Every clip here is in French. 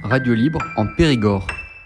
Radio Libre en Périgord.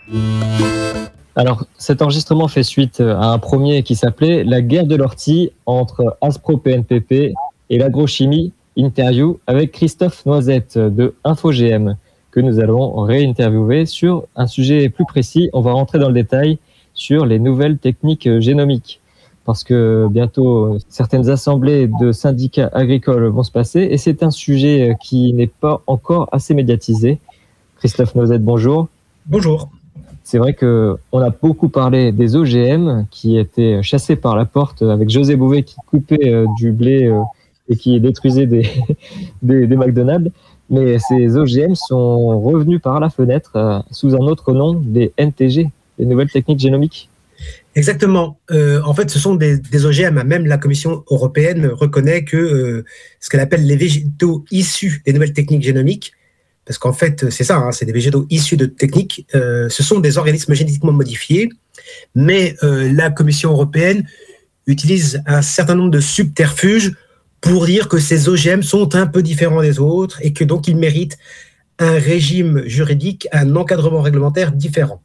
Alors, cet enregistrement fait suite à un premier qui s'appelait « La guerre de l'ortie entre Aspro PNPP et l'agrochimie », interview avec Christophe Noisette de InfoGM, que nous allons réinterviewer sur un sujet plus précis. On va rentrer dans le détail sur les nouvelles techniques génomiques, parce que bientôt, certaines assemblées de syndicats agricoles vont se passer, et c'est un sujet qui n'est pas encore assez médiatisé. Christophe Noisette, bonjour. Bonjour. C'est vrai qu'on a beaucoup parlé des OGM qui étaient chassés par la porte avec José Bové qui coupait du blé et qui détruisait des McDonald's. Mais ces OGM sont revenus par la fenêtre sous un autre nom, les NTG, les nouvelles techniques génomiques. Exactement. En fait, ce sont des OGM. Même la Commission européenne reconnaît que ce qu'elle appelle les végétaux issus des nouvelles techniques génomiques, parce qu'en fait, c'est ça, c'est des végétaux issus de techniques, ce sont des organismes génétiquement modifiés, mais la Commission européenne utilise un certain nombre de subterfuges pour dire que ces OGM sont un peu différents des autres et que donc ils méritent un régime juridique, un encadrement réglementaire différent.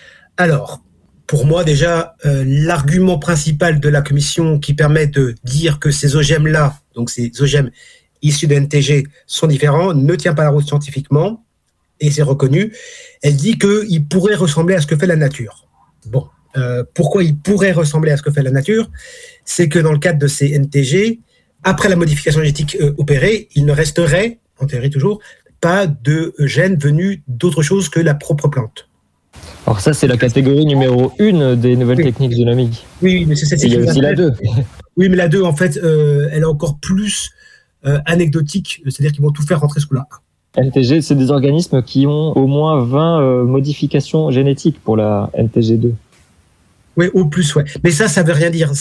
Alors, pour moi, déjà, l'argument principal de la Commission qui permet de dire que ces OGM-là, donc ces OGM issus de NTG, sont différents, ne tient pas la route scientifiquement, et c'est reconnu. Elle dit qu'ils pourraient ressembler à ce que fait la nature. Bon, pourquoi ils pourraient ressembler à ce que fait la nature ? C'est que dans le cadre de ces NTG, après la modification génétique opérée, il ne resterait, en théorie toujours, pas de gènes venus d'autre chose que la propre plante. Alors ça, c'est la catégorie numéro 1 des nouvelles techniques génomiques. Oui, mais c'est cette il y a aussi la 2. Oui, mais la 2, en fait, elle est encore plus anecdotique, c'est-à-dire qu'ils vont tout faire rentrer sous la 1. NTG, c'est des organismes qui ont au moins 20 modifications génétiques pour la NTG2. Oui, au plus, ouais. Mais ça veut rien dire.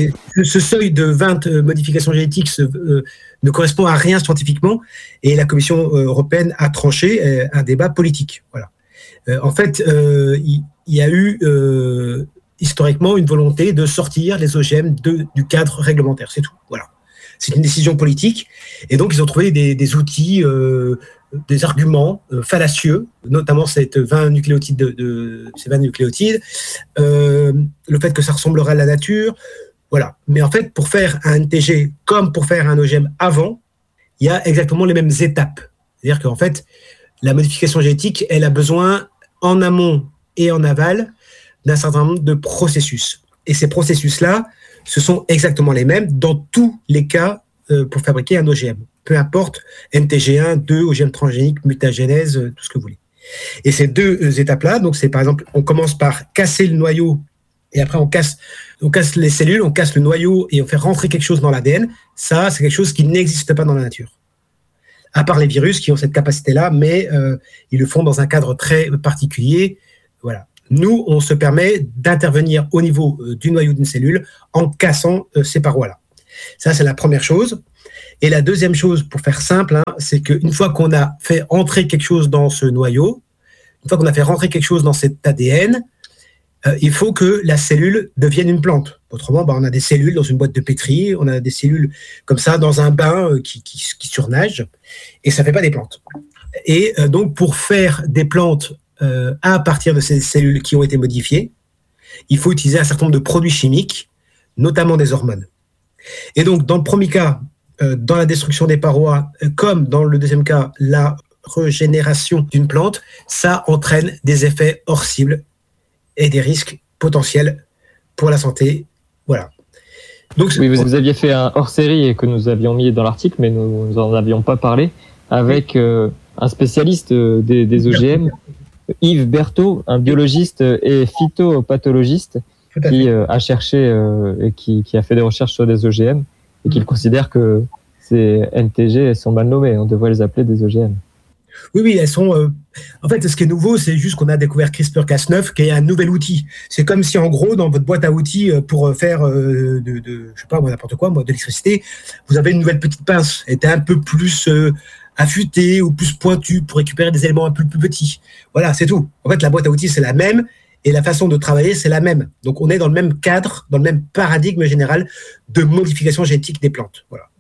Ce seuil de 20 modifications génétiques ne correspond à rien scientifiquement, et la Commission européenne a tranché un débat politique. Voilà. En fait, il y a eu historiquement une volonté de sortir les OGM du cadre réglementaire, c'est tout. Voilà. C'est une décision politique, et donc ils ont trouvé des outils, des arguments fallacieux, notamment ces 20 nucléotides, le fait que ça ressemblerait à la nature, voilà. Mais en fait, pour faire un NTG comme pour faire un OGM avant, il y a exactement les mêmes étapes. C'est-à-dire qu'en fait, la modification génétique, elle a besoin, en amont et en aval, d'un certain nombre de processus. Et ces processus-là, ce sont exactement les mêmes dans tous les cas pour fabriquer un OGM. Peu importe, NTG1, 2, OGM transgénique, mutagénèse, tout ce que vous voulez. Et ces deux étapes-là, donc c'est par exemple, on commence par casser le noyau, et après on casse les cellules, on casse le noyau et on fait rentrer quelque chose dans l'ADN. Ça, c'est quelque chose qui n'existe pas dans la nature. À part les virus qui ont cette capacité-là, mais ils le font dans un cadre très particulier. Voilà. Nous, on se permet d'intervenir au niveau du noyau d'une cellule en cassant ces parois-là. Ça, c'est la première chose. Et la deuxième chose, pour faire simple, c'est qu'une fois qu'on a fait entrer quelque chose dans ce noyau, une fois qu'on a fait rentrer quelque chose dans cet ADN, il faut que la cellule devienne une plante. Autrement, on a des cellules dans une boîte de pétri, on a des cellules comme ça dans un bain qui surnagent, et ça ne fait pas des plantes. Et donc, pour faire des plantes à partir de ces cellules qui ont été modifiées, il faut utiliser un certain nombre de produits chimiques, notamment des hormones. Et donc, dans le premier cas, dans la destruction des parois, comme dans le deuxième cas, la régénération d'une plante, ça entraîne des effets hors cible et des risques potentiels pour la santé. Voilà. Donc, oui, vous aviez fait un hors-série que nous avions mis dans l'article, mais nous n'en avions pas parlé, avec un spécialiste des OGM, Yves Berthaud, un biologiste et phytopathologiste qui a cherché et qui a fait des recherches sur des OGM et qui considère que ces NTG sont mal nommés. On devrait les appeler des OGM. Oui, elles sont... En fait, ce qui est nouveau, c'est juste qu'on a découvert CRISPR-Cas9, qui est un nouvel outil. C'est comme si, en gros, dans votre boîte à outils, pour faire je sais pas, n'importe quoi, de l'électricité, vous avez une nouvelle petite pince. Elle était un peu plus affûtée ou plus pointue pour récupérer des éléments un peu plus petits. Voilà, c'est tout. En fait, la boîte à outils, c'est la même, et la façon de travailler, c'est la même. Donc, on est dans le même cadre, dans le même paradigme général de modification génétique des plantes. Voilà.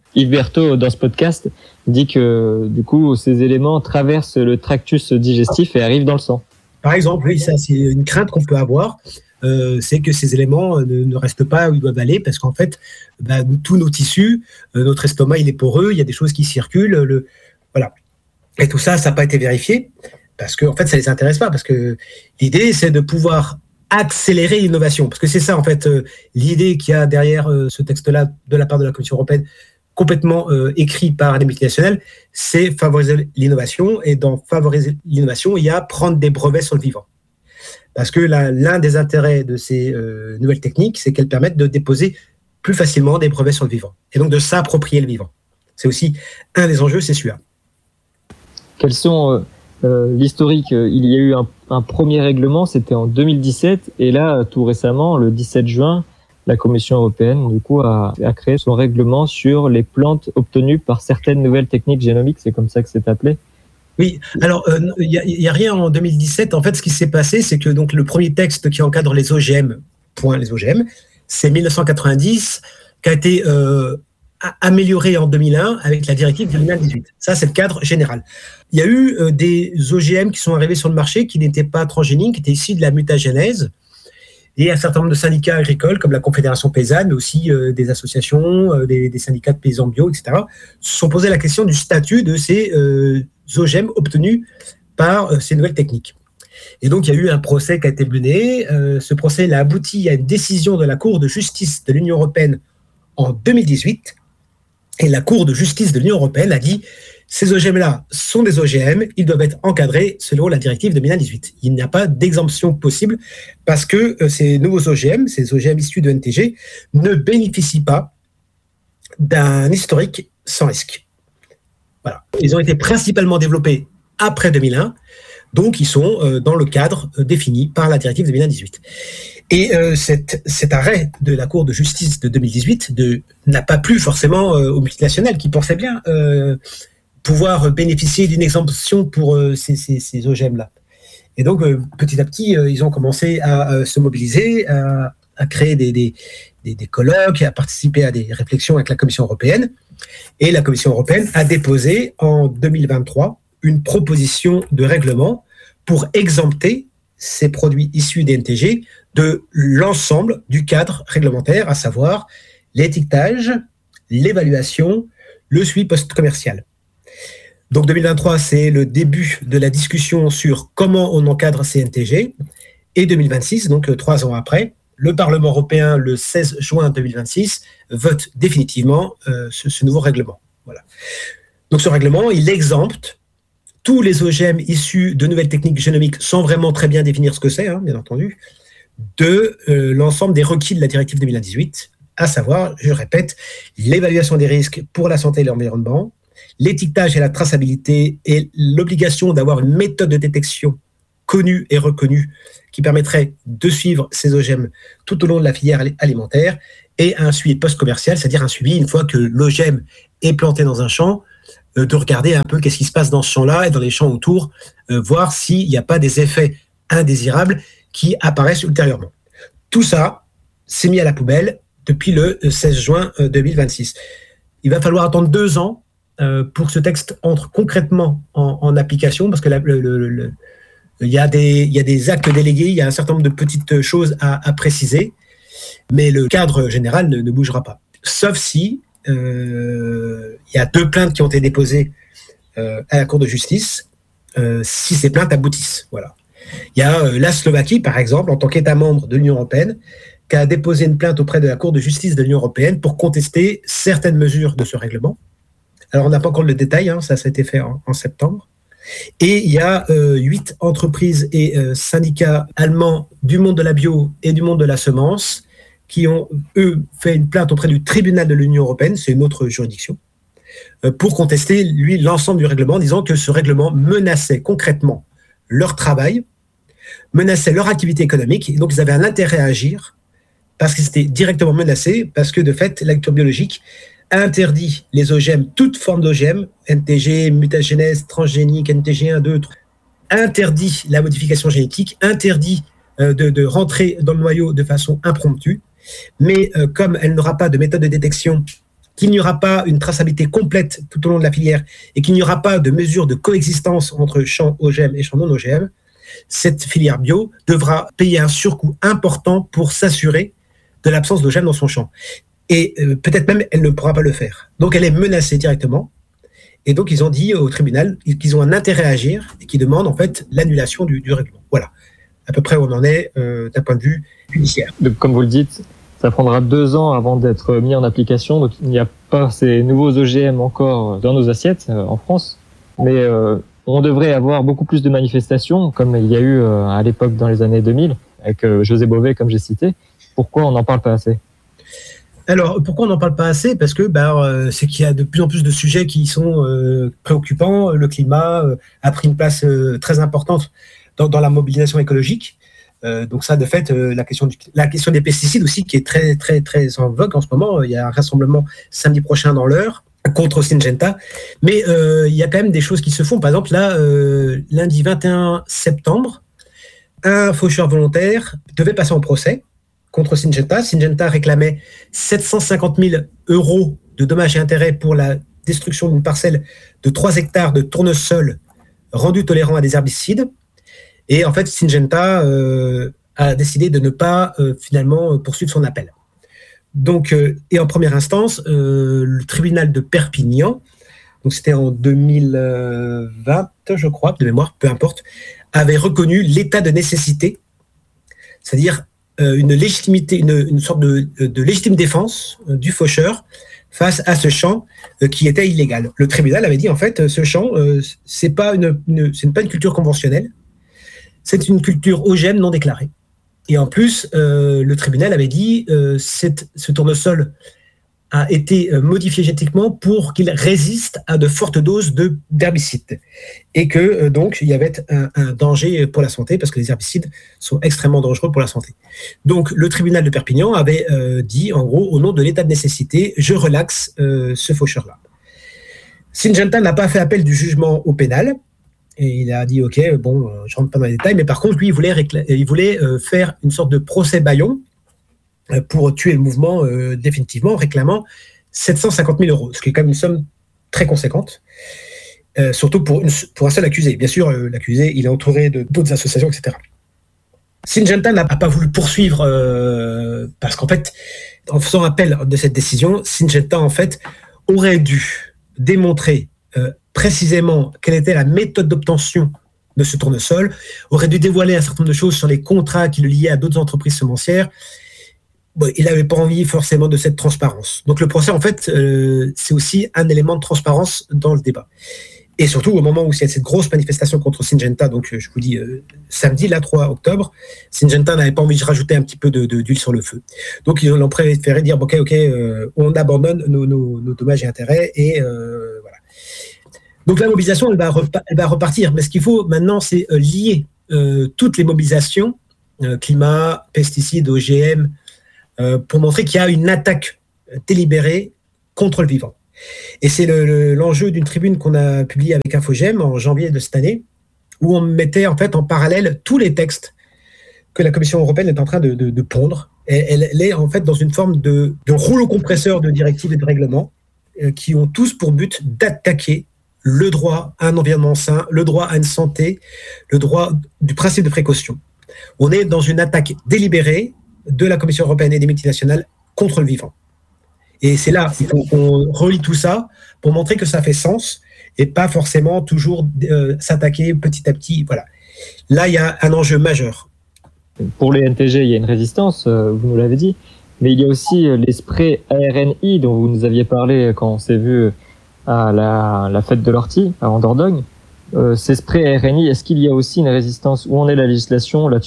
Yves Berthaud, dans ce podcast, dit que du coup, ces éléments traversent le tractus digestif et arrivent dans le sang. Par exemple, oui, ça c'est une crainte qu'on peut avoir, c'est que ces éléments ne restent pas où ils doivent aller, parce qu'en fait, tous nos tissus, notre estomac, il est poreux, il y a des choses qui circulent, voilà. Et tout ça, ça n'a pas été vérifié, parce qu'en fait, ça ne les intéresse pas, parce que l'idée, c'est de pouvoir accélérer l'innovation, parce que c'est ça, en fait, l'idée qu'il y a derrière ce texte-là de la part de la Commission européenne, complètement écrit par les multinationales, c'est favoriser l'innovation. Et dans favoriser l'innovation, il y a prendre des brevets sur le vivant. Parce que l'un des intérêts de ces nouvelles techniques, c'est qu'elles permettent de déposer plus facilement des brevets sur le vivant. Et donc de s'approprier le vivant. C'est aussi un des enjeux, c'est celui-là. Quels sont l'historique? Il y a eu un premier règlement, c'était en 2017. Et là, tout récemment, le 17 juin, la Commission européenne, du coup, a créé son règlement sur les plantes obtenues par certaines nouvelles techniques génomiques. C'est comme ça que c'est appelé. Oui, alors il y a rien en 2017. En fait, ce qui s'est passé, c'est que donc le premier texte qui encadre les OGM, les OGM, c'est 1990, qui a été amélioré en 2001 avec la directive de 2018. Ça, c'est le cadre général. Il y a eu des OGM qui sont arrivés sur le marché qui n'étaient pas transgéniques, qui étaient issus de la mutagénèse. Et un certain nombre de syndicats agricoles, comme la Confédération paysanne, mais aussi des associations, des syndicats de paysans bio, etc., se sont posé la question du statut de ces OGM obtenus par ces nouvelles techniques. Et donc, il y a eu un procès qui a été mené. Ce procès a abouti à une décision de la Cour de justice de l'Union européenne en 2018. Et la Cour de justice de l'Union européenne a dit ces OGM-là sont des OGM, ils doivent être encadrés selon la directive de 2018. Il n'y a pas d'exemption possible parce que ces nouveaux OGM, ces OGM issus de NTG, ne bénéficient pas d'un historique sans risque. Voilà. Ils ont été principalement développés après 2001, donc ils sont dans le cadre défini par la directive de 2018. Et cet arrêt de la Cour de justice de 2018 n'a pas plu forcément aux multinationales qui pensaient bien pouvoir bénéficier d'une exemption pour ces OGM-là. Et donc, petit à petit, ils ont commencé à se mobiliser, à créer des colloques, à participer à des réflexions avec la Commission européenne. Et la Commission européenne a déposé en 2023 une proposition de règlement pour exempter ces produits issus des NTG de l'ensemble du cadre réglementaire, à savoir l'étiquetage, l'évaluation, le suivi post-commercial. Donc 2023, c'est le début de la discussion sur comment on encadre ces NTG. Et 2026, donc 3 ans après, le Parlement européen, le 16 juin 2026, vote définitivement ce nouveau règlement. Voilà. Donc ce règlement, il exempte tous les OGM issus de nouvelles techniques génomiques sans vraiment très bien définir ce que c'est, bien entendu, de l'ensemble des requis de la directive 2018, à savoir, je répète, l'évaluation des risques pour la santé et l'environnement, l'étiquetage et la traçabilité et l'obligation d'avoir une méthode de détection connue et reconnue qui permettrait de suivre ces OGM tout au long de la filière alimentaire et un suivi post-commercial, c'est-à-dire un suivi une fois que l'OGM est planté dans un champ, de regarder un peu qu'est-ce qui se passe dans ce champ-là et dans les champs autour, voir s'il n'y a pas des effets indésirables qui apparaissent ultérieurement. Tout ça s'est mis à la poubelle depuis le 16 juin 2026. Il va falloir attendre 2 ans pour que ce texte entre concrètement en application, parce que il y a des actes délégués, il y a un certain nombre de petites choses à préciser, mais le cadre général ne bougera pas. Sauf si il y a 2 plaintes qui ont été déposées à la Cour de justice, si ces plaintes aboutissent. Voilà. Il y a la Slovaquie, par exemple, en tant qu'État membre de l'Union européenne, qui a déposé une plainte auprès de la Cour de justice de l'Union européenne pour contester certaines mesures de ce règlement. Alors, on n'a pas encore le détail, ça a été fait en septembre. Et il y a 8 entreprises et syndicats allemands du monde de la bio et du monde de la semence qui ont, eux, fait une plainte auprès du tribunal de l'Union européenne, c'est une autre juridiction, pour contester, lui, l'ensemble du règlement, en disant que ce règlement menaçait concrètement leur travail, menaçait leur activité économique, et donc ils avaient un intérêt à agir, parce qu'ils étaient directement menacés, parce que de fait, l'agriculture biologique interdit les OGM, toute forme d'OGM, NTG, mutagénèse, transgénique, NTG 1, 2, 3, interdit la modification génétique, interdit de rentrer dans le noyau de façon impromptue, mais comme elle n'aura pas de méthode de détection qu'il n'y aura pas une traçabilité complète tout au long de la filière et qu'il n'y aura pas de mesure de coexistence entre champs OGM et champs non OGM, cette filière bio devra payer un surcoût important pour s'assurer de l'absence d'OGM dans son champ. Et peut-être même, elle ne pourra pas le faire. Donc, elle est menacée directement. Et donc, ils ont dit au tribunal qu'ils ont un intérêt à agir et qu'ils demandent en fait l'annulation du règlement. Voilà, à peu près où on en est d'un point de vue judiciaire. Donc, comme vous le dites, ça prendra 2 ans avant d'être mis en application. Donc, il n'y a pas ces nouveaux OGM encore dans nos assiettes en France. Mais on devrait avoir beaucoup plus de manifestations, comme il y a eu à l'époque dans les années 2000, avec José Bové, comme j'ai cité. Pourquoi on n'en parle pas assez ? Alors, pourquoi on n'en parle pas assez ? Parce que c'est qu'il y a de plus en plus de sujets qui sont préoccupants. Le climat a pris une place très importante dans la mobilisation écologique. Donc ça, de fait, la question des pesticides aussi, qui est très, très, très en vogue en ce moment. Il y a un rassemblement samedi prochain dans l'Eure contre Syngenta. Mais il y a quand même des choses qui se font. Par exemple, là, lundi 21 septembre, un faucheur volontaire devait passer en procès contre Syngenta. Syngenta réclamait 750 000 € de dommages et intérêts pour la destruction d'une parcelle de 3 hectares de tournesol rendu tolérant à des herbicides. Et en fait, Syngenta a décidé de ne pas finalement poursuivre son appel. Donc, et en première instance, le tribunal de Perpignan, donc c'était en 2020, je crois, de mémoire, peu importe, avait reconnu l'état de nécessité, c'est-à-dire une légitimité, une sorte de légitime défense du faucheur face à ce champ qui était illégal. Le tribunal avait dit en fait, ce champ, c'est pas une culture conventionnelle, c'est une culture OGM non déclarée. Et en plus, le tribunal avait dit ce tournesol a été modifié génétiquement pour qu'il résiste à de fortes doses d'herbicides. Et que donc, il y avait un danger pour la santé, parce que les herbicides sont extrêmement dangereux pour la santé. Donc, le tribunal de Perpignan avait dit, en gros, au nom de l'état de nécessité, je relaxe ce faucheur-là. Syngenta n'a pas fait appel du jugement au pénal, et il a dit, OK, bon, je ne rentre pas dans les détails, mais par contre, lui, il voulait faire une sorte de procès bâillon pour tuer le mouvement définitivement, réclamant 750 000 €, ce qui est quand même une somme très conséquente, surtout pour un seul accusé. Bien sûr, l'accusé, il est entouré d'autres associations, etc. Syngenta n'a pas voulu poursuivre parce qu'en fait, en faisant appel de cette décision, Syngenta, en fait, aurait dû démontrer précisément quelle était la méthode d'obtention de ce tournesol, aurait dû dévoiler un certain nombre de choses sur les contrats qui le liaient à d'autres entreprises semencières. Bon, il n'avait pas envie forcément de cette transparence. Donc le procès, en fait, c'est aussi un élément de transparence dans le débat. Et surtout, au moment où il y a cette grosse manifestation contre Syngenta, donc je vous dis samedi, là, 3 octobre, Syngenta n'avait pas envie de rajouter un petit peu d'huile sur le feu. Donc ils ont préféré dire, OK, on abandonne nos dommages et intérêts, et voilà. Donc la mobilisation, elle va repartir. Mais ce qu'il faut maintenant, c'est lier toutes les mobilisations, climat, pesticides, OGM, pour montrer qu'il y a une attaque délibérée contre le vivant. Et c'est l'enjeu d'une tribune qu'on a publiée avec InfoGM en janvier de cette année, où on mettait en fait en parallèle tous les textes que la Commission européenne est en train de pondre. Et elle est en fait dans une forme de rouleau compresseur de directives et de règlements qui ont tous pour but d'attaquer le droit à un environnement sain, le droit à une santé, le droit du principe de précaution. On est dans une attaque délibérée de la Commission européenne et des multinationales contre le vivant. Et c'est là qu'on relie tout ça pour montrer que ça fait sens et pas forcément toujours s'attaquer petit à petit. Voilà. Là, il y a un enjeu majeur. Pour les NTG, il y a une résistance, vous nous l'avez dit, mais il y a aussi les sprays ARNI dont vous nous aviez parlé quand on s'est vu à la fête de l'ortie, en Dordogne. Ces sprays ARNI, est-ce qu'il y a aussi une résistance ? Où en est la législation là-dessus ?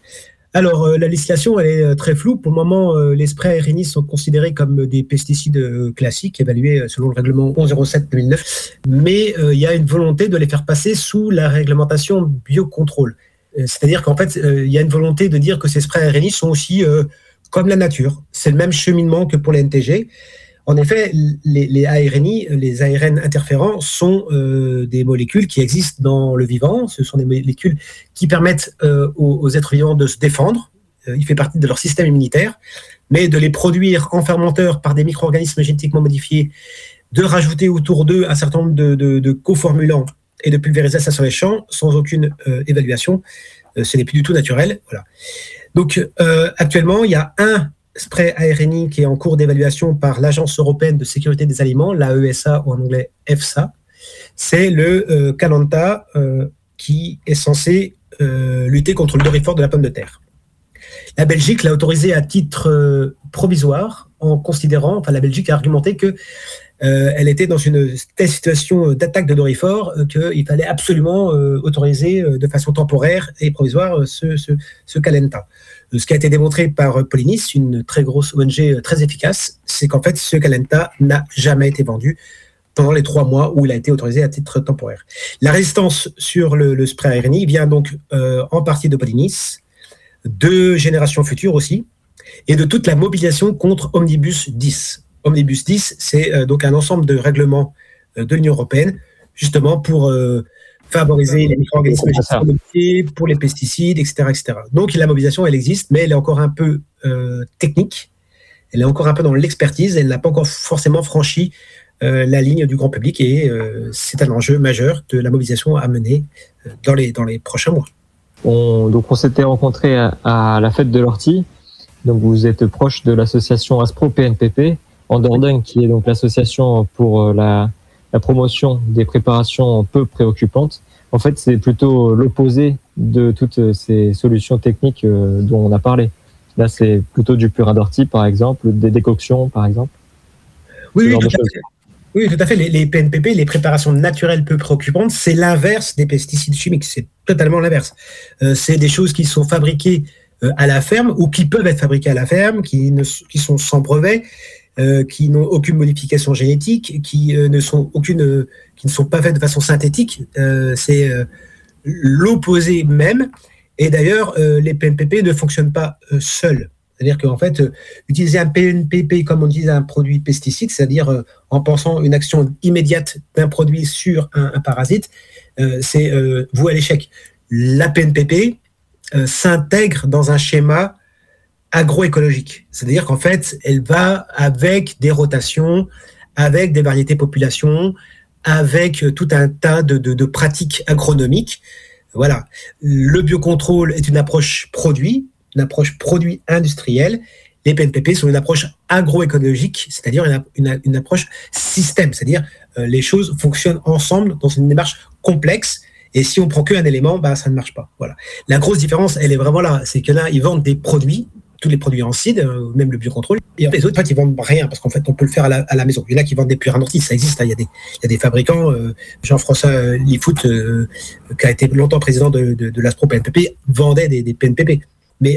Alors, la législation, elle est très floue. Pour le moment, les sprays ARNI sont considérés comme des pesticides classiques, évalués selon le règlement 1107/2009. Mais il y a une volonté de les faire passer sous la réglementation biocontrôle. C'est-à-dire qu'en fait, il y a une volonté de dire que ces sprays ARNI sont aussi comme la nature. C'est le même cheminement que pour les NTG. En effet, les ARNI, les ARN interférents, sont des molécules qui existent dans le vivant. Ce sont des molécules qui permettent aux êtres vivants de se défendre, il fait partie de leur système immunitaire, mais de les produire en fermenteur par des micro-organismes génétiquement modifiés, de rajouter autour d'eux un certain nombre de coformulants et de pulvériser ça sur les champs sans aucune évaluation, ce n'est plus du tout naturel. Voilà. Donc actuellement, il y a un spray ARNI qui est en cours d'évaluation par l'Agence européenne de sécurité des aliments, l'AESA ou en anglais EFSA. C'est le Calanta qui est censé lutter contre le dorifort de la pomme de terre. La Belgique l'a autorisé à titre provisoire en considérant, enfin la Belgique a argumenté que elle était dans une telle situation d'attaque de dorifort qu'il fallait absolument autoriser de façon temporaire et provisoire ce Calenta. Ce qui a été démontré par Polinis, une très grosse ONG très efficace, c'est qu'en fait ce Calenta n'a jamais été vendu pendant les 3 mois où il a été autorisé à titre temporaire. La résistance sur le spray ARNI vient donc en partie de Polinis, de Génération Future aussi, et de toute la mobilisation contre Omnibus 10. Omnibus 10, c'est donc un ensemble de règlements de l'Union européenne, justement pour favoriser les micro-organismes modifiés, pour les pesticides, etc., etc. Donc la mobilisation, elle existe, mais elle est encore un peu technique, elle est encore un peu dans l'expertise, elle n'a pas encore forcément franchi la ligne du grand public, et c'est un enjeu majeur de la mobilisation à mener dans les prochains mois. Donc on s'était rencontrés à la fête de l'ortie. Donc vous êtes proche de l'association Aspro PNPP en Dordogne, qui est donc l'association pour la promotion des préparations peu préoccupantes. En fait, c'est plutôt l'opposé de toutes ces solutions techniques dont on a parlé. Là, c'est plutôt du purin d'ortie, par exemple, des décoctions, par exemple. Oui, tout à fait. Les PNPP, les préparations naturelles peu préoccupantes, c'est l'inverse des pesticides chimiques. C'est totalement l'inverse. C'est des choses qui sont fabriquées à la ferme ou qui peuvent être fabriquées à la ferme, qui sont sans brevet, qui n'ont aucune modification génétique, qui ne sont pas faites de façon synthétique. C'est l'opposé même. Et d'ailleurs, les PNPP ne fonctionnent pas seuls. C'est-à-dire qu'en fait, utiliser un PNPP comme on utilise un produit pesticide, c'est-à-dire en pensant une action immédiate d'un produit sur un parasite, c'est voué à l'échec. La PNPP s'intègre dans un schéma agroécologique. C'est-à-dire qu'en fait, elle va avec des rotations, avec des variétés populations, avec tout un tas de pratiques agronomiques. Voilà. Le biocontrôle est une approche produit industrielle. Les PNPP sont une approche agroécologique, c'est-à-dire une approche système, c'est-à-dire les choses fonctionnent ensemble dans une démarche complexe, et si on prend qu'un élément, ça ne marche pas. Voilà. La grosse différence, elle est vraiment là, c'est que là, ils vendent des produits, tous les produits en CID, même le biocontrôle, et les autres, en fait, ils vendent rien, parce qu'en fait, on peut le faire à la maison. Il y en a qui vendent des purins d'ortie, ça existe, hein. Il y a des fabricants, Jean-François Lifoot, qui a été longtemps président de l'Aspro PNPP, vendait des PNPP. Mais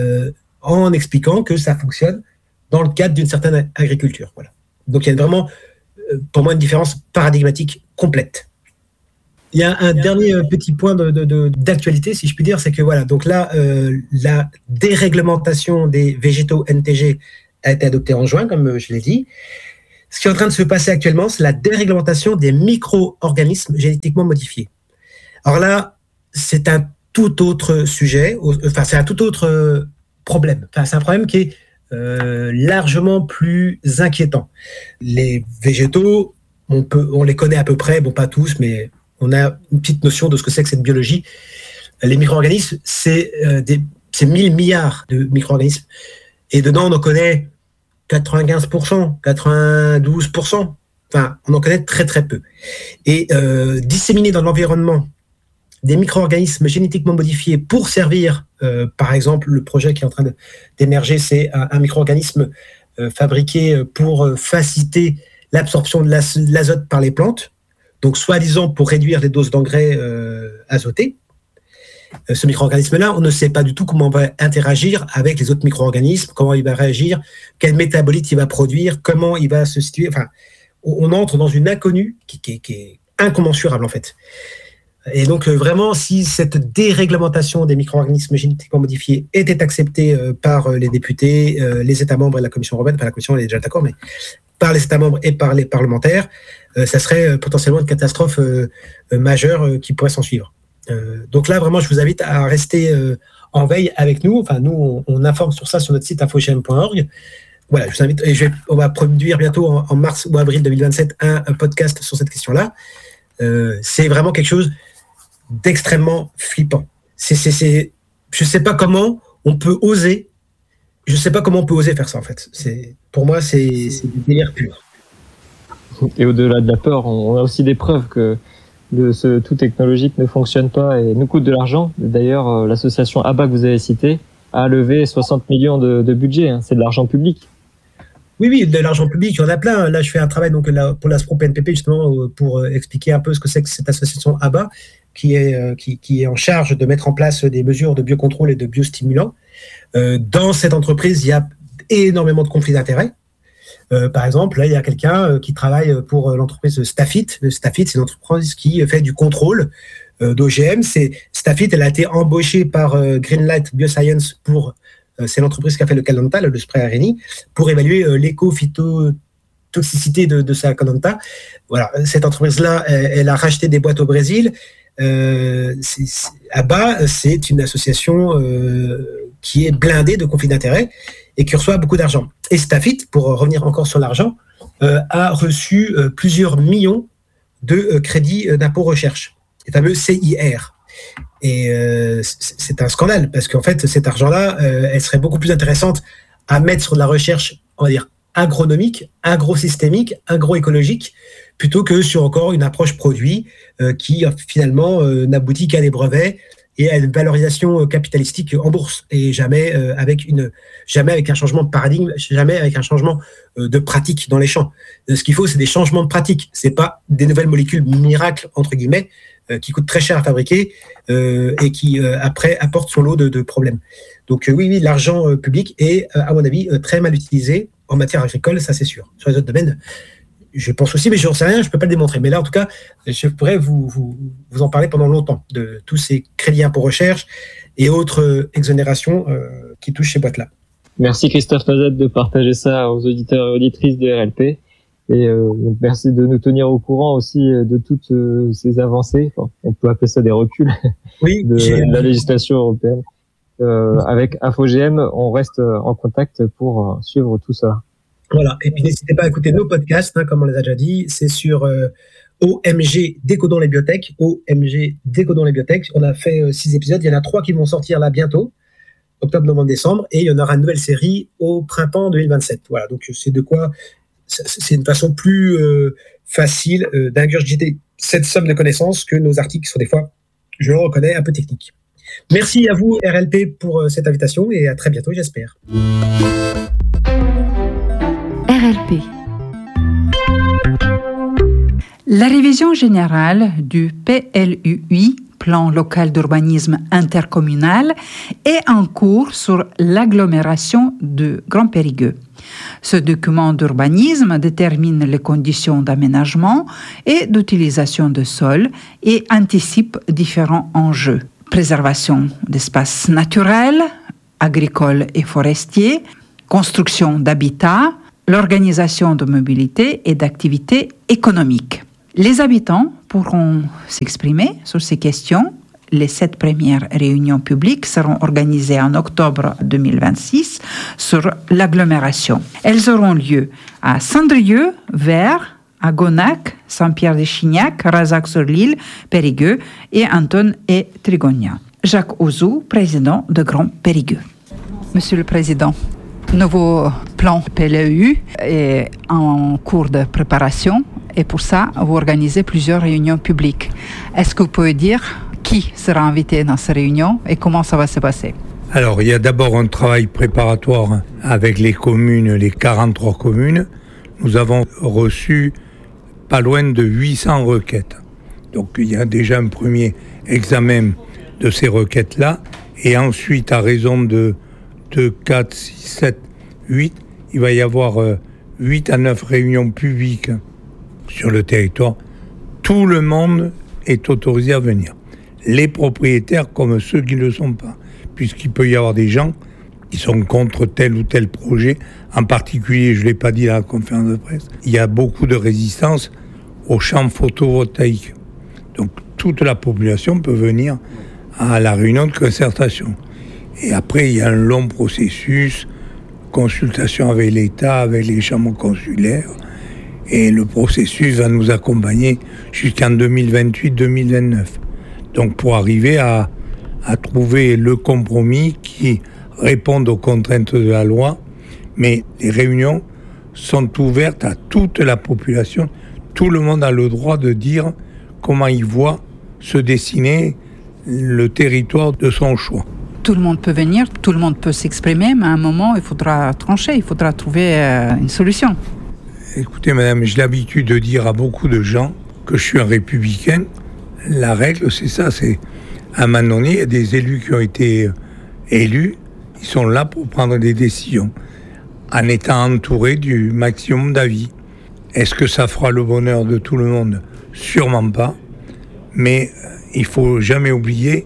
en expliquant que ça fonctionne dans le cadre d'une certaine agriculture. Voilà. Donc il y a vraiment, pour moi, une différence paradigmatique complète. Il y a un dernier petit point d'actualité, si je puis dire, c'est que voilà, donc là, la déréglementation des végétaux NTG a été adoptée en juin, comme je l'ai dit. Ce qui est en train de se passer actuellement, c'est la déréglementation des micro-organismes génétiquement modifiés. Alors là, c'est un tout autre sujet, enfin c'est un tout autre problème. Enfin, c'est un problème qui est largement plus inquiétant. Les végétaux, on les connaît à peu près, bon pas tous, mais on a une petite notion de ce que c'est que cette biologie. Les micro-organismes, c'est 1000 milliards de micro-organismes. Et dedans, on en connaît 95%, 92%. Enfin, on en connaît très très peu. Et disséminés dans l'environnement, des micro-organismes génétiquement modifiés pour servir, par exemple, le projet qui est en train d'émerger, c'est un micro-organisme fabriqué pour faciliter l'absorption de l'azote par les plantes, donc soi-disant pour réduire les doses d'engrais azotés. Ce micro-organisme-là, on ne sait pas du tout comment il va interagir avec les autres micro-organismes, comment il va réagir, quel métabolite il va produire, comment il va se situer. Enfin, on entre dans une inconnue qui est incommensurable en fait. Et donc vraiment, si cette déréglementation des micro-organismes génétiquement modifiés était acceptée par les députés, les États membres et la Commission européenne, enfin la Commission elle est déjà d'accord, mais par les États membres et par les parlementaires, ça serait potentiellement une catastrophe majeure qui pourrait s'en suivre. Donc là, vraiment, je vous invite à rester en veille avec nous. Enfin, nous, on informe sur ça sur notre site infogm.org. Voilà, je vous invite, et on va produire bientôt en mars ou avril 2027 un podcast sur cette question-là. C'est vraiment quelque chose d'extrêmement flippant. Je sais pas comment on peut oser. Je sais pas comment on peut oser faire ça en fait. Pour moi, c'est du délire pur. Et au-delà de la peur, on a aussi des preuves que ce tout technologique ne fonctionne pas et nous coûte de l'argent. D'ailleurs, l'association ABBA que vous avez citée a levé 60 millions de budget. Hein. C'est de l'argent public. Oui, de l'argent public, il y en a plein. Là, je fais un travail donc, pour l'ASPRO PNPP, justement, pour expliquer un peu ce que c'est que cette association ABBA, qui est en charge de mettre en place des mesures de biocontrôle et de biostimulants. Dans cette entreprise, il y a énormément de conflits d'intérêts. Par exemple, là, il y a quelqu'un qui travaille pour l'entreprise Stafit. Stafit, c'est une entreprise qui fait du contrôle d'OGM. Stafit, elle a été embauchée par Greenlight Bioscience c'est l'entreprise qui a fait le Calanta, le spray Areni, pour évaluer l'éco-phytotoxicité de sa Calanta. Voilà, cette entreprise-là, elle a racheté des boîtes au Brésil. ABBA, c'est une association qui est blindée de conflits d'intérêts et qui reçoit beaucoup d'argent. Et Stafit, pour revenir encore sur l'argent, a reçu plusieurs millions de crédits d'impôt recherche, les fameux CIR. Et c'est un scandale parce qu'en fait, cet argent-là, elle serait beaucoup plus intéressante à mettre sur de la recherche, on va dire, agronomique, agrosystémique, agroécologique, plutôt que sur encore une approche produit qui finalement n'aboutit qu'à des brevets et à une valorisation capitalistique en bourse et jamais avec un changement de paradigme, jamais avec un changement de pratique dans les champs. Ce qu'il faut, c'est des changements de pratique. C'est pas des nouvelles molécules miracles entre guillemets qui coûtent très cher à fabriquer et qui après apportent son lot de problèmes. Donc oui, l'argent public est à mon avis très mal utilisé en matière agricole, ça c'est sûr. Sur les autres domaines, je pense aussi, mais je n'en sais rien, je ne peux pas le démontrer. Mais là, en tout cas, je pourrais vous en parler pendant longtemps de tous ces crédits impôt recherche et autres exonérations qui touchent ces boîtes-là. Merci Christophe Noisette de partager ça aux auditeurs et auditrices de RLP. Et donc merci de nous tenir au courant aussi de toutes ces avancées. Enfin, on peut appeler ça des reculs de la législation européenne. Avec InfoGM, on reste en contact pour suivre tout ça. Voilà, et puis n'hésitez pas à écouter nos podcasts, comme on les a déjà dit, c'est sur OMG Décodons les biotech, OMG Décodons les biotech. On a fait 6 épisodes, il y en a 3 qui vont sortir là bientôt, octobre, novembre, décembre, et il y en aura une nouvelle série au printemps 2027. Voilà, donc c'est une façon plus facile d'ingurgiter cette somme de connaissances que nos articles sont des fois, je le reconnais, un peu techniques. Merci à vous RLP pour cette invitation et à très bientôt, j'espère. RLP. La révision générale du PLUI, Plan local d'urbanisme intercommunal, est en cours sur l'agglomération de Grand Périgueux. Ce document d'urbanisme détermine les conditions d'aménagement et d'utilisation de sol et anticipe différents enjeux. Préservation d'espaces naturels, agricoles et forestiers, construction d'habitats, l'organisation de mobilité et d'activités économiques. Les habitants pourront s'exprimer sur ces questions. Les 7 premières réunions publiques seront organisées en octobre 2026 sur l'agglomération. Elles auront lieu à Saint-Drieu, Vers, à Gonac, Saint-Pierre-de-Chignac, Razac-sur-l'Île, Périgueux et Anton et Trigonia. Jacques Ouzou, président de Grand Périgueux. Monsieur le Président, nouveau plan PLU est en cours de préparation et pour ça, vous organisez plusieurs réunions publiques. Est-ce que vous pouvez dire qui sera invité dans ces réunions et comment ça va se passer? Alors, il y a d'abord un travail préparatoire avec les communes, les 43 communes. Nous avons reçu pas loin de 800 requêtes. Donc, il y a déjà un premier examen de ces requêtes-là. Et ensuite, à raison de 4, 6, 7, 8, il va y avoir 8 à 9 réunions publiques sur le territoire. Tout le monde est autorisé à venir. Les propriétaires comme ceux qui ne le sont pas. Puisqu'il peut y avoir des gens qui sont contre tel ou tel projet. En particulier, je ne l'ai pas dit à la conférence de presse, il y a beaucoup de résistance aux champs photovoltaïques. Donc toute la population peut venir à la réunion de concertation. Et après, il y a un long processus, consultation avec l'État, avec les chambres consulaires. Et le processus va nous accompagner jusqu'en 2028-2029. Donc pour arriver à trouver le compromis qui réponde aux contraintes de la loi. Mais les réunions sont ouvertes à toute la population. Tout le monde a le droit de dire comment il voit se dessiner le territoire de son choix. Tout le monde peut venir, tout le monde peut s'exprimer, mais à un moment, il faudra trancher, il faudra trouver une solution. Écoutez, madame, j'ai l'habitude de dire à beaucoup de gens que je suis un républicain. La règle, c'est ça, c'est à un moment donné, il y a des élus qui ont été élus, ils sont là pour prendre des décisions, en étant entourés du maximum d'avis. Est-ce que ça fera le bonheur de tout le monde ? Sûrement pas. Mais il ne faut jamais oublier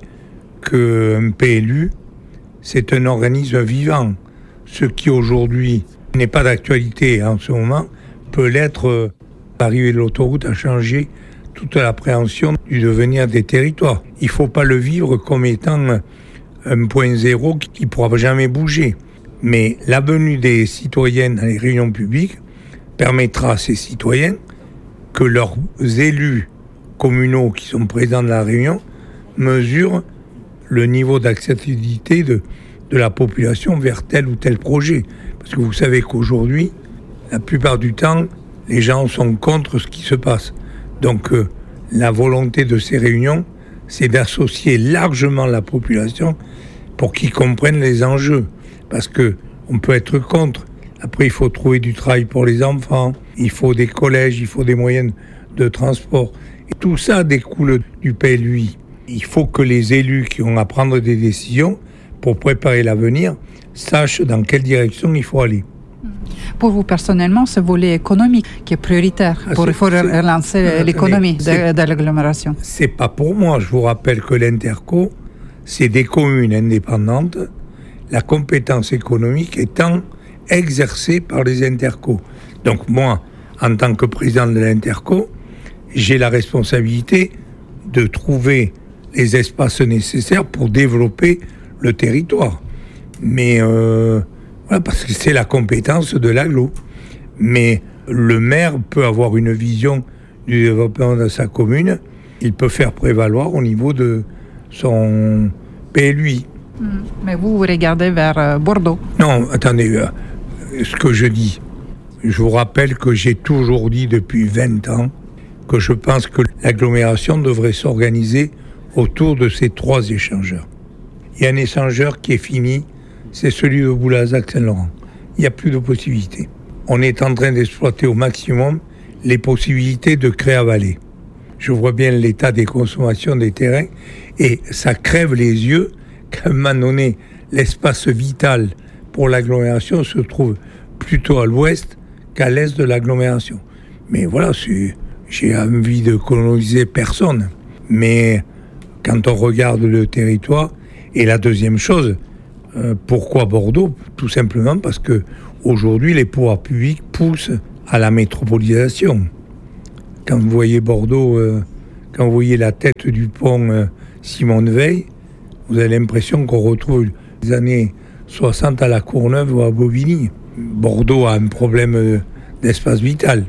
qu'un PLU, c'est un organisme vivant. Ce qui aujourd'hui n'est pas d'actualité en ce moment, peut l'être. L'arrivée de l'autoroute a changé toute l'appréhension du devenir des territoires. Il ne faut pas le vivre comme étant un point zéro qui ne pourra jamais bouger. Mais la venue des citoyens dans les réunions publiques permettra à ces citoyens que leurs élus communaux qui sont présents dans la réunion mesurent le niveau d'acceptabilité de la population vers tel ou tel projet. Parce que vous savez qu'aujourd'hui, la plupart du temps, les gens sont contre ce qui se passe. Donc la volonté de ces réunions, c'est d'associer largement la population pour qu'ils comprennent les enjeux. Parce qu'on peut être contre. Après, il faut trouver du travail pour les enfants, il faut des collèges, il faut des moyens de transport. Et tout ça découle du PLUI. Il faut que les élus qui ont à prendre des décisions pour préparer l'avenir sachent dans quelle direction il faut aller. Pour vous personnellement, ce volet économique qui est prioritaire il faut relancer l'économie de l'agglomération. C'est pas pour moi. Je vous rappelle que l'Interco, c'est des communes indépendantes. La compétence économique étant exercée par les Interco. Donc moi, en tant que président de l'Interco, j'ai la responsabilité de trouver les espaces nécessaires pour développer le territoire. Mais voilà, parce que c'est la compétence de l'agglo. Mais le maire peut avoir une vision du développement de sa commune. Il peut faire prévaloir au niveau de son PLUI. Mais vous regardez vers Bordeaux. Non, attendez, ce que je dis, je vous rappelle que j'ai toujours dit depuis 20 ans que je pense que l'agglomération devrait s'organiser autour de ces 3 échangeurs. Il y a un échangeur qui est fini, c'est celui de Boulazac-Saint-Laurent. Il n'y a plus de possibilités. On est en train d'exploiter au maximum les possibilités de Créa-Vallée. Je vois bien l'état des consommations des terrains et ça crève les yeux qu'à un moment donné, l'espace vital pour l'agglomération se trouve plutôt à l'ouest qu'à l'est de l'agglomération. Mais voilà, j'ai envie de coloniser personne. Mais quand on regarde le territoire, et la deuxième chose, pourquoi Bordeaux ? Tout simplement parce que aujourd'hui, les pouvoirs publics poussent à la métropolisation. Quand vous voyez Bordeaux, quand vous voyez la tête du pont Simone Veil, vous avez l'impression qu'on retrouve les années 60 à La Courneuve ou à Bobigny. Bordeaux a un problème d'espace vital.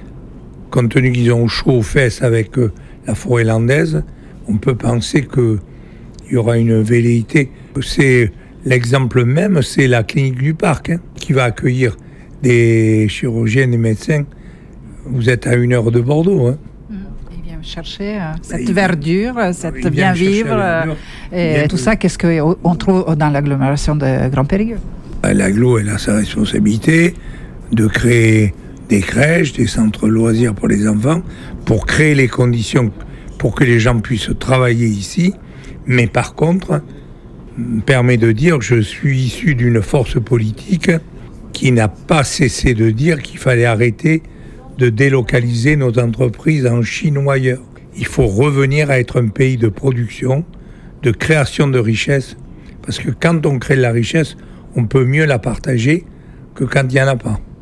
Compte tenu qu'ils ont chaud aux fesses avec la forêt landaise, on peut penser qu'il y aura une velléité. C'est l'exemple même, c'est la clinique du Parc qui va accueillir des chirurgiens, des médecins. Vous êtes à 1 heure de Bordeaux. Ils viennent chercher cette verdure, cette bien vivre, et tout ça, qu'est-ce qu'on trouve dans l'agglomération de Grand Périgueux ? L'agglo, elle a sa responsabilité de créer des crèches, des centres loisirs pour les enfants, pour créer les conditions pour que les gens puissent travailler ici. Mais par contre, me permet de dire que je suis issu d'une force politique qui n'a pas cessé de dire qu'il fallait arrêter de délocaliser nos entreprises en Chine ou ailleurs. Il faut revenir à être un pays de production, de création de richesse, parce que quand on crée de la richesse, on peut mieux la partager que quand il n'y en a pas.